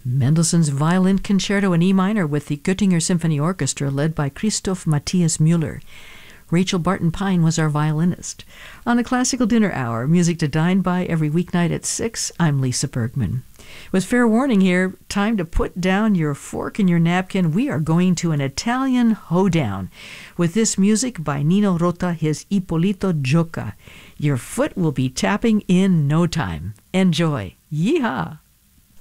Mendelssohn's Violin Concerto in E minor with the Göttinger Symphony Orchestra led by Christoph Matthias Müller. Rachel Barton Pine was our violinist. On the Classical Dinner Hour, music to dine by every weeknight at 6, I'm Lisa Bergman. With fair warning here, time to put down your fork and your napkin. We are going to an Italian hoedown with this music by Nino Rota, his Ippolito Gioca. Your foot will be tapping in no time. Enjoy. Yeehaw!